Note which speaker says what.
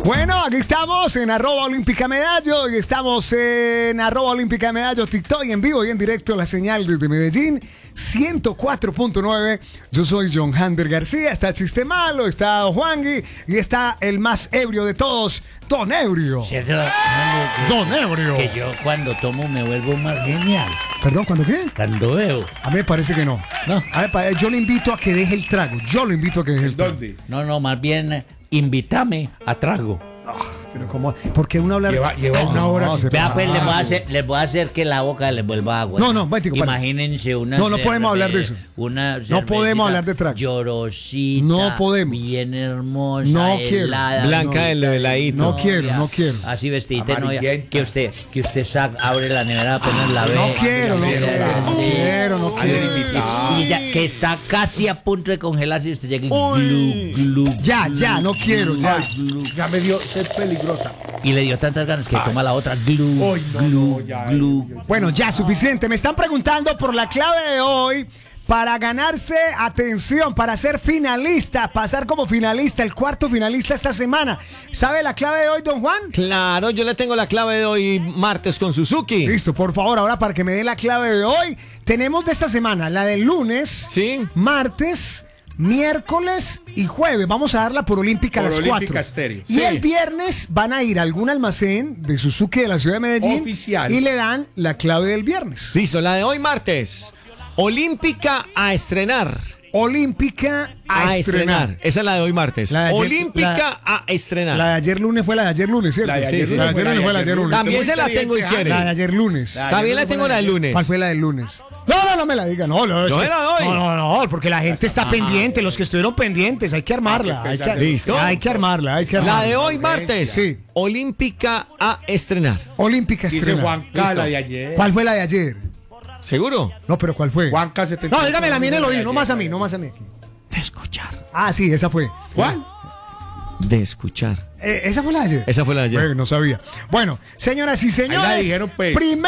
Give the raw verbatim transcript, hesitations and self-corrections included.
Speaker 1: Bueno, aquí estamos en arroba olímpica medallo y estamos en arroba olímpica medallo TikTok y en vivo y en directo la señal desde Medellín ciento cuatro punto nueve. Yo soy John Hander García, está Chiste Malo, está Juangui y está el más ebrio de todos, Don Ebrio.
Speaker 2: ¿Cierto?
Speaker 1: Don Ebrio.
Speaker 2: Que yo cuando tomo me vuelvo más genial.
Speaker 1: ¿Perdón? ¿Cuándo qué?
Speaker 2: Cuando veo.
Speaker 1: A mí me parece que no.
Speaker 2: No.
Speaker 1: A ver, pa- yo le invito a que deje el trago. Yo lo invito a que deje el trago.
Speaker 3: ¿Dónde?
Speaker 2: No, no, más bien invítame a trago.
Speaker 1: Pero como, ¿por qué uno hablar?
Speaker 3: Lleva- lleva
Speaker 1: No,
Speaker 3: una hora
Speaker 1: no,
Speaker 3: sin-
Speaker 1: se-
Speaker 2: Vea, pues
Speaker 1: Ah,
Speaker 2: les voy a
Speaker 1: sí.
Speaker 2: hacer, les voy a hacer que la boca les vuelva agua.
Speaker 1: No, no, momentico, para.
Speaker 2: Imagínense una.
Speaker 1: No, no podemos hablar de eso.
Speaker 2: Una
Speaker 1: No podemos hablar de trago.
Speaker 2: Llorosita.
Speaker 1: No podemos.
Speaker 2: Bien hermosa.
Speaker 1: No quiero.
Speaker 2: helada,
Speaker 4: Blanca
Speaker 2: no,
Speaker 4: de lo heladito.
Speaker 1: No quiero, no quiero.
Speaker 2: Así vestidita, novia.
Speaker 3: Amarillenta.
Speaker 2: Que usted, que usted saca, abre la nevera apenas la ve.
Speaker 1: No quiero, no
Speaker 2: Sí.
Speaker 1: quiero, no quiero, no
Speaker 3: Al
Speaker 1: quiero.
Speaker 3: invitado.
Speaker 2: Y ya que está casi a punto de congelarse y usted llega y glu, glu,
Speaker 1: Ya, ya, no quiero, ya.
Speaker 3: Ay, ya me dio sed peligrosa.
Speaker 2: y le dio tantas ganas que toma la otra glu,
Speaker 3: Ay, no,
Speaker 2: glu,
Speaker 3: no, ya,
Speaker 2: glu.
Speaker 3: ya, ya.
Speaker 1: Bueno, ya, suficiente. Me están preguntando por la clave de hoy para ganarse, atención, para ser finalista, pasar como finalista, el cuarto finalista esta semana. ¿Sabe la clave de hoy, don Juan?
Speaker 4: Claro, yo le tengo la clave de hoy martes con Suzuki.
Speaker 1: Listo, por favor, ahora para que me dé la clave de hoy. Tenemos de esta semana la del lunes,
Speaker 4: Sí.
Speaker 1: martes, miércoles y jueves. Vamos a darla por Olímpica a
Speaker 3: Por
Speaker 1: las
Speaker 3: Olímpica
Speaker 1: cuatro.
Speaker 3: Estéreo.
Speaker 1: Y
Speaker 4: Sí.
Speaker 1: el viernes van a ir a algún almacén de Suzuki de la ciudad de Medellín.
Speaker 3: Oficial.
Speaker 1: Y le dan la clave del viernes.
Speaker 4: Listo, la de hoy martes. Olímpica a estrenar.
Speaker 1: Olímpica a,
Speaker 4: A,
Speaker 1: estrenar.
Speaker 4: estrenar. Esa es la de hoy martes.
Speaker 1: La de ayer-
Speaker 4: Olímpica
Speaker 1: la-
Speaker 4: a estrenar.
Speaker 1: La de ayer lunes fue la de ayer lunes, ¿cierto?
Speaker 3: La de ayer
Speaker 4: Sí, sí,
Speaker 1: la de
Speaker 4: sí,
Speaker 1: ayer lunes fue la de ayer lunes.
Speaker 4: También se la tengo y quiere.
Speaker 1: La de ayer lunes.
Speaker 3: La-
Speaker 4: También la
Speaker 3: ayer
Speaker 4: tengo la del lunes.
Speaker 1: ¿Cuál fue la del lunes? No, no, no me la diga. No, no, es
Speaker 4: Yo
Speaker 1: que-
Speaker 4: me la doy.
Speaker 1: No, no, no, porque la gente está pendiente, los que estuvieron pendientes, hay que armarla. Hay que,
Speaker 4: ¿Listo?
Speaker 1: Hay que armarla, hay que armarla.
Speaker 4: La de hoy martes.
Speaker 1: Sí.
Speaker 4: Olímpica a estrenar.
Speaker 1: Olímpica
Speaker 3: Dice
Speaker 1: estrena.
Speaker 3: Juanca, la de ayer.
Speaker 1: ¿Cuál fue la de ayer?
Speaker 4: ¿Seguro?
Speaker 1: No, pero ¿cuál fue?
Speaker 3: Juanca setenta.
Speaker 1: No, dígame la mía en el oído, no más a mí, no más a mí.
Speaker 4: De escuchar.
Speaker 1: Ah, sí, esa fue.
Speaker 3: ¿Cuál?
Speaker 4: De escuchar.
Speaker 1: Eh, ¿Esa fue la de ayer?
Speaker 4: Esa fue la de ayer.
Speaker 1: Bueno, no sabía. Bueno, señoras y señores,
Speaker 3: dijeron, pues.
Speaker 1: primer